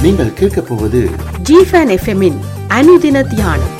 நீங்கள் கேட்கப் போவது ஜிஃபன் எஃப்எம்மின் அனுதின தியானம்.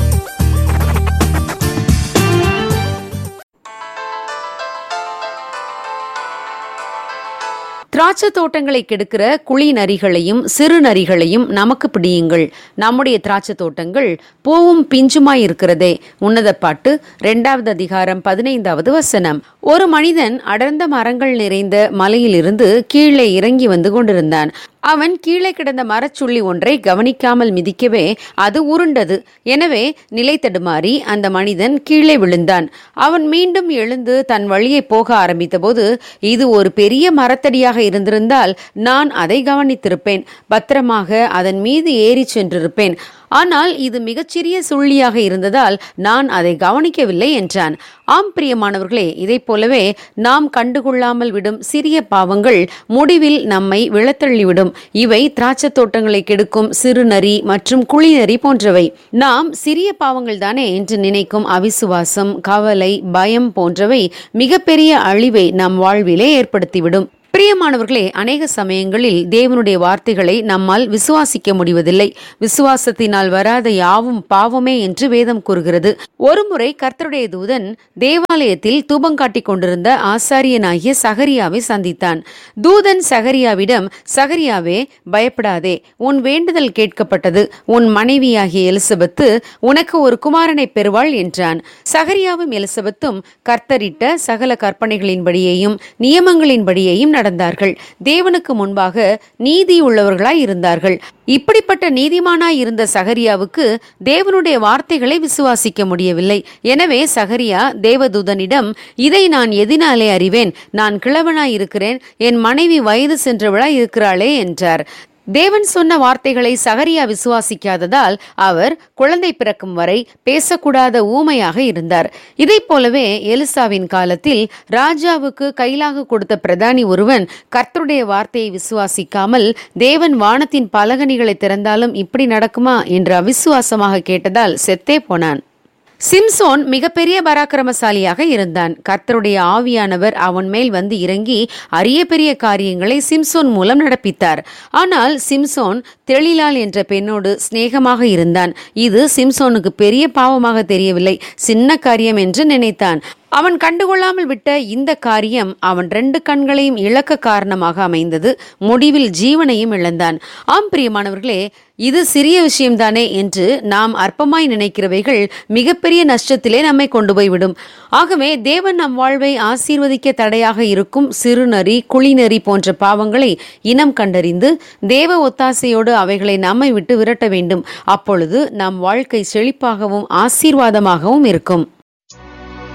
திராட்சை தோட்டங்களை கெடுக்கிற குழி நரிகளையும் சிறு நரிகளையும் நமக்கு பிடியுங்கள். நம்முடைய திராட்சை தோட்டங்கள் பூவும் பிஞ்சுமாய் இருக்கிறதே. உன்னத பாட்டு 2வது அதிகாரம் 15வது வசனம். ஒரு மனிதன் அடர்ந்த மரங்கள் நிறைந்த மலையிலிருந்து கீழே இறங்கி வந்து கொண்டிருந்தான். அவன் கீழே கிடந்த மரச்சுள்ளி ஒன்றை கவனிக்காமல் மிதிக்கவே அது உருண்டது. எனவே நிலை தடுமாறி அந்த மனிதன் கீழே விழுந்தான். அவன் மீண்டும் எழுந்து தன் வழியை போக ஆரம்பித்த போது, இது ஒரு பெரிய மரத்தடியாக இருந்திருந்தால் நான் அதை கவனித்திருப்பேன், பத்திரமாக அதன் மீது ஏறி சென்றிருப்பேன். ஆனால் இது மிகச்சிறிய சுள்ளியாக இருந்ததால் நான் அதை கவனிக்கவில்லை என்றான். ஆம் பிரியமானவர்களே, இதை போலவே நாம் கண்டுகொள்ளாமல் விடும் சிறிய பாவங்கள் முடிவில் நம்மை விழத்தள்ளிவிடும். இவை திராட்சை தோட்டங்களை கெடுக்கும் சிறு நரி மற்றும் குழி நரி போன்றவை. நாம் சிறிய பாவங்கள் தானே என்று நினைக்கும் அவிசுவாசம், கவலை, பயம் போன்றவை மிகப்பெரிய அழிவை நம் வாழ்விலே ஏற்படுத்திவிடும். பிரியமானவர்களே, அநேக சமயங்களில் தேவனுடைய வார்த்தைகளை நம்மால் விசுவாசிக்க முடிவதில்லை. விசுவாசத்தினால் வராத யாவும் பாவமே என்று வேதம் கூறுகிறது. ஒருமுறை கர்த்தருடைய தூதன் தேவாலயத்தில் தூபங்காட்டிக் கொண்டிருந்த ஆசாரியனாகிய சகரியாவை சந்தித்தான். தூதன் சகரியாவிடம், சகரியாவே, பயப்படாதே, உன் வேண்டுதல் கேட்கப்பட்டது. உன் மனைவியாகிய எலிசபெத்து உனக்கு ஒரு குமாரனை பெறுவாள் என்றான். சகரியாவும் எலிசபெத்தும் கர்த்தரிட்ட சகல கற்பனைகளின்படியேயும் நியமங்களின்படியேயும் நடந்தார்கள். தேவனுக்கு முன்பாக நீதி உள்ளவர்களாய் இருந்தார்கள். இப்படிப்பட்ட நீதிமானாய் இருந்த சகரியாவுக்கு தேவனுடைய வார்த்தைகளை விசுவாசிக்க முடியவில்லை. எனவே சகரியா தேவதூதனிடம், இதை நான் எதினாலே அறிவேன்? நான் கிழவனாய் இருக்கிறேன், என் மனைவி வயது சென்றவளாய் இருக்கிறாளே என்றார். தேவன் சொன்ன வார்த்தைகளை சகரியா விசுவாசிக்காததால் அவர் குழந்தை பிறக்கும் வரை பேசக்கூடாத ஊமையாக இருந்தார். இதை போலவே எலிசாவின் காலத்தில் ராஜாவுக்கு கைலாக கொடுத்த பிரதானி ஒருவன் கர்த்தருடைய வார்த்தையை விசுவாசிக்காமல், தேவன் வானத்தின் பலகணிகளை திறந்தாலும் இப்படி நடக்குமா என்று அவிசுவாசமாக கேட்டதால் செத்தே போனான். சிம்சோன் மிகப்பெரிய பராக்கிரமசாலியாக இருந்தான். கர்த்தருடைய ஆவியானவர் அவன் மேல் வந்து இறங்கி அரிய பெரிய காரியங்களை சிம்சோன் மூலம் நடப்பித்தார். ஆனால் சிம்சோன் தெளிலாள் என்ற பெண்ணோடு சிநேகமாக இருந்தான். இது சிம்சோனுக்கு பெரிய பாவமாக தெரியவில்லை, சின்ன காரியம் என்று நினைத்தான். அவன் கண்டுகொள்ளாமல் விட்ட இந்த காரியம் அவன் 2 கண்களையும் இழக்க காரணமாக அமைந்தது. முடிவில் ஜீவனையும் இழந்தான். ஆம் பிரியமானவர்களே, இது சிறிய விஷயம்தானே என்று நாம் அற்பமாய் நினைக்கிறவைகள் மிகப்பெரிய நஷ்டத்திலே நம்மை கொண்டு போய்விடும். ஆகவே தேவன் நம் வாழ்வை ஆசீர்வதிக்க தடையாக இருக்கும் சிறு நரி, குழி நரி போன்ற பாவங்களை இனம் கண்டறிந்து தேவ ஒத்தாசையோடு அவைகளை நம்மை விட்டு விரட்ட வேண்டும். அப்பொழுது நம் வாழ்க்கை செழிப்பாகவும் ஆசீர்வாதமாகவும் இருக்கும்.